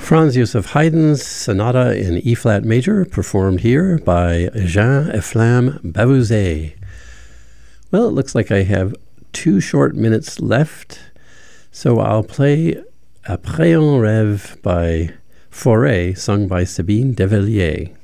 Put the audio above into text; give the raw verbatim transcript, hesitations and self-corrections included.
Franz Joseph Haydn's Sonata in E-flat major, performed here by Jean-Efflam Bavouzet. Well, it looks like I have two short minutes left, so I'll play Après un rêve by Fauré, sung by Sabine Devilliers.